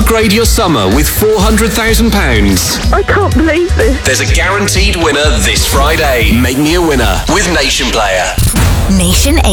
Upgrade your summer with £400,000. I can't believe this. There's a guaranteed winner this Friday. Make me a winner with Nation Player. Nation